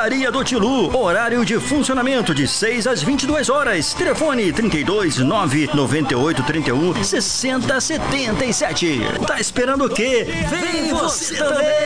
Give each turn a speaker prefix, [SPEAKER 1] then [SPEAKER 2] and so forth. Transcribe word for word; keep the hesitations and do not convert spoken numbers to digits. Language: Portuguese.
[SPEAKER 1] Padaria do Tilu. Horário de funcionamento de seis às vinte e duas horas. Telefone trinta e dois, nove noventa e oito, trinta e um, sessenta, setenta e sete. Tá esperando o quê? Vem você também!